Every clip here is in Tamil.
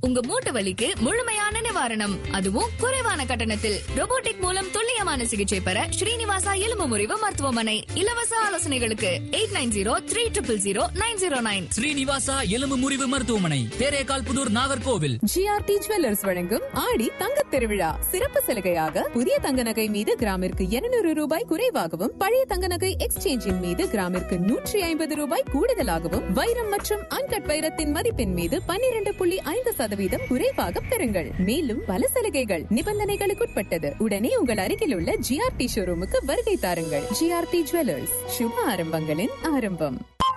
உங்க மூட்டு வலிக்கு முழுமையான நிவாரணம், அதுவும் குறைவான கட்டணத்தில். robotic மூலம் துல்லியமான சிகிச்சை பெற ஸ்ரீனிவாசா எலும்பு முறிவு மருத்துவமனை. இலவச ஆலோசனைகளுக்கு 8900000909. ஸ்ரீனிவாசா எலும்பு முறிவு மருத்துவமனை, தேரேகால் புதூர், நாகர்கோவில். ஜிஆர்டி ஜுவல்லர்ஸ் வழங்கும் ஆடி தங்கத் திருவிழா சிறப்பு சலுகையாக புதிய தங்க நகை மீது கிராமிற்கு 200 ரூபாய் குறைவாகவும், பழைய தங்க நகை எக்ஸ்சேஞ்சின் மீது கிராமிற்கு 150 ரூபாய் கூடுதலாகவும், வைரம் மற்றும் அன்கட் வைரத்தின் மதிப்பின் மீது 12.5% குறைவாக பெறுங்கள். மேலும் பல சலுகைகள் நிபந்தனைகளுக்குட்பட்டது. உடனே உங்கள் அருகில் உள்ள ஜிஆர்டி ஷோரூமுக்கு வருகை தாருங்கள். ஜிஆர்டி ஜுவல்லர்ஸ், சுப ஆரம்பங்களின் ஆரம்பம்.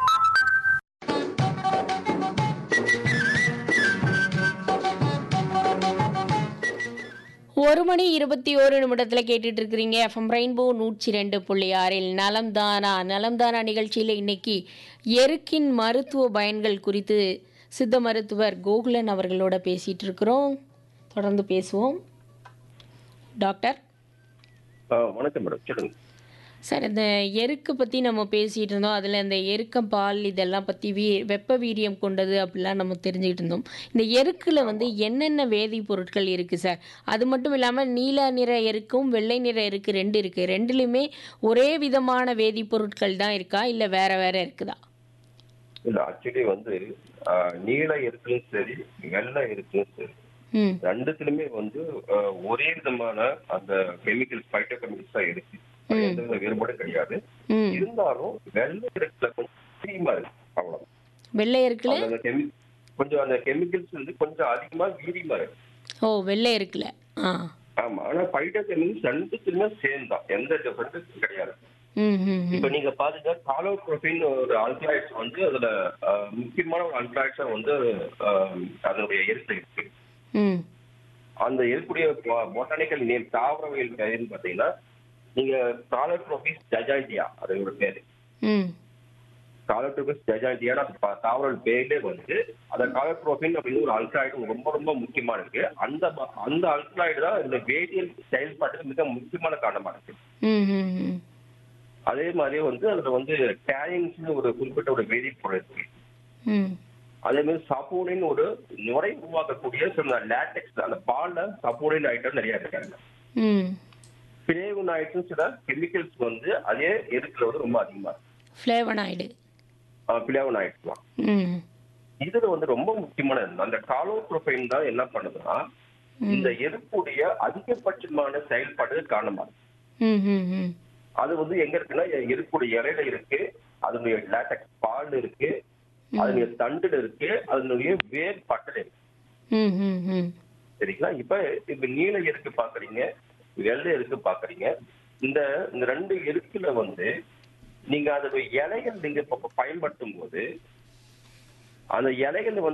ஒரு மணி 21 கேட்டுட்டு இருக்கிறீங்க எஃப்எம் ரெயின்போ 102.6 நலம்தானா நிகழ்ச்சியில் இன்னைக்கு எருக்கின் மருத்துவ பயன்கள் குறித்து சித்த மருத்துவர் கோகுலன் அவர்களோட பேசிட்டு இருக்கிறோம். தொடர்ந்து பேசுவோம். டாக்டர் வணக்கம் மேடம், சொல்லுங்க சார். இந்த எருக்கு பற்றி நம்ம பேசிகிட்டு இருந்தோம். அதில் இந்த எருக்கம்பால் இதெல்லாம் பற்றி வெப்ப வீரியம் கொண்டது அப்படிலாம் நம்ம தெரிஞ்சுக்கிட்டு இருந்தோம். இந்த எருக்கில் என்னென்ன வேதிப்பொருட்கள் இருக்குது சார்? அது மட்டும் இல்லாமல் நீல நிற எருக்கும் வெள்ளை நிற எருக்கு 2 இருக்குது. ரெண்டுலேயுமே ஒரே விதமான வேதிப்பொருட்கள் தான் இருக்கா, இல்லை வேற வேற இருக்குதா? இல்ல, ஆக்சுவலி நீல எருக்கும் சரி வெள்ளை எருக்கும் சரி ரெண்டுத்துலயுமே ஒரே விதமான அந்த கெமிக்கல்ஸ், பைட்டோ கெமிக்கல்ஸ் தான் இருக்கு. எந்த வேறுபாடு கிடையாது. இருந்தாலும் வெள்ளை எருக்குல கொஞ்சம் அதிகமா இருக்கு, அவ்வளவு. வெள்ளை எருக்குல கொஞ்சம் அந்த கெமிக்கல்ஸ் கொஞ்சம் அதிகமா வீரியமா இருக்கு. ஓ, வெள்ளை எருக்குல. ஆமா, ஆனா பைட்டோ கெமிக்கல்ஸ் ரெண்டுத்துலயுமே சேம் தான், எந்த டிஃபரன்ஸும் கிடையாது. இப்ப நீங்க பாத்தீங்கன்னா காலோட்ரோபின் ஒரு அல்கலாய்ட்ஸ் அதுல முக்கியமான ஒரு அல்கலாய்ட்ஸா அதனுடைய எருத்துல இருக்கு. அந்த எருக்குடைய பொட்டானிக்கல் நேம், தாவரவியல் பெயர்னு பாத்தீங்கன்னா நீங்க காலோட்ரோபிஸ் ஜஜாண்டியா, அதோட பேரு. காலோட்ரோபிஸ் ஜஜாண்டியா தாவர பேர்ல அந்த காலோட்ரோபின் அப்படின்னு ஒரு அல்கலாய்டு ரொம்ப ரொம்ப முக்கியமா இருக்கு. அந்த அல்கலாய்டு தான் இந்த வேதியியல் செயல்பாட்டுக்கு மிக முக்கியமான காரணமா இருக்கு. அதே மாதிரி அதுல டேனின்ஸ் ஒரு குறிப்பிட்ட ஒரு வேதிப்பொருள் இருக்கு. அதே மாதிரி சப்போனின் ஒரு நுரை உருவாக்கக்கூடிய சில லேட்டெக்ஸ், அந்த பால்ல சப்போனின் ஐட்டம் நிறைய இருக்காங்க. பிளேவனாய்ட்ஸ் சில கெமிக்கல்ஸ் அதே எருக்குல ரொம்ப அதிகமா இருக்கு. பிளேவனாய்ட்ஸ் தான் இதுல ரொம்ப முக்கியமானது. அந்த காலோட்ரோபின் தான் என்ன பண்ணுதுன்னா இந்த எருக்குடைய அதிகபட்சமான செயல்பாடு காரணமா இருக்கு. அது எங்க இருக்குன்னா எருக்குடைய இலையில இருக்கு, அதனுடைய லேட்டெக்ஸ் பால் இருக்கு, அதனுடைய தண்டுல இருக்கு, அதனுடைய வேர் பட்டல் இருக்கு. சரிங்களா? இப்ப நீல எருக்கு பாக்குறீங்க, வெள்ளை எருக்கு பாக்குறீங்க. இந்த 2 எருக்குல நீங்க அதனுடைய இலைகள் நீங்க பயன்படுத்தும் போது அந்த இலைகள்